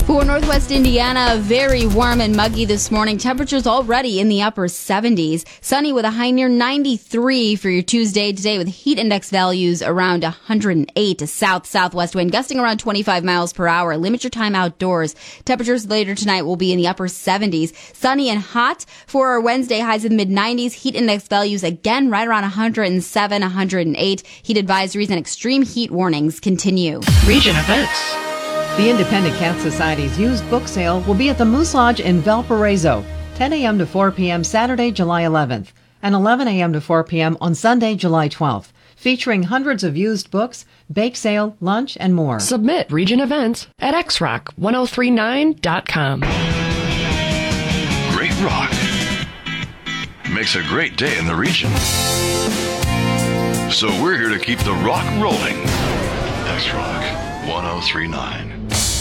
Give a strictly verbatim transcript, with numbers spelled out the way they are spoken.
For Northwest Indiana, very warm and muggy this morning. Temperatures already in the upper seventies. Sunny with a high near ninety-three for your Tuesday today with heat index values around one hundred eight. A south-southwest wind gusting around twenty-five miles per hour. Limit your time outdoors. Temperatures later tonight will be in the upper seventies. Sunny and hot for our Wednesday. Highs in the mid nineties. Heat index values again right around one hundred seven, one hundred eight. Heat advisories and extreme heat warnings continue. Region events. The Independent Cat Society's used book sale will be at the Moose Lodge in Valparaiso, ten a.m. to four p.m. Saturday, July eleventh, and eleven a.m. to four p.m. on Sunday, July twelfth, featuring hundreds of used books, bake sale, lunch, and more. Submit region events at x rock ten thirty-nine dot com. Great rock makes a great day in the region. So we're here to keep the rock rolling. X Rock ten thirty-nine.